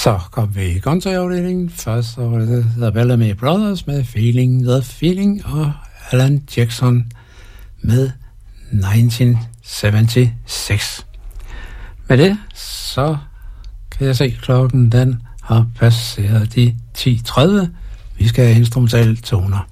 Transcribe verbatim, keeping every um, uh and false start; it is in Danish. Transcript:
Så kom vi i countryafdelingen. Først så var det The Bellamy Brothers med Feeling the Feeling, og Alan Jackson med nitten syvoghalvtreds. Med det, så kan jeg se, klokken den har passeret de ti tredive. Vi skal have instrumentale toner.